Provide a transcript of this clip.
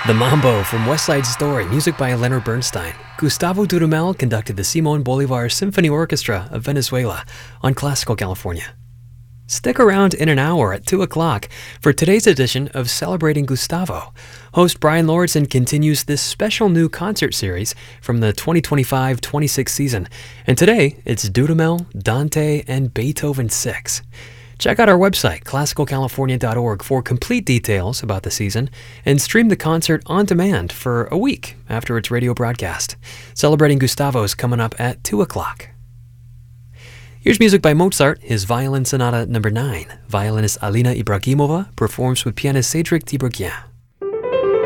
The Mambo from West Side Story, music by Leonard Bernstein. Gustavo Dudamel conducted the Simon Bolivar Symphony Orchestra of Venezuela on Classical California. Stick around in an hour at 2 o'clock for today's edition of Celebrating Gustavo. Host Brian Lordson continues this special new concert series from the 2025-26 season. And today, it's Dudamel, Dante, and Beethoven 6. Check out our website, classicalcalifornia.org, for complete details about the season and stream the concert on demand for a week after its radio broadcast. Celebrating Gustavo is coming up at 2 o'clock. Here's music by Mozart, his Violin Sonata No. 9. Violinist Alina Ibragimova performs with pianist Cedric Tiberghien.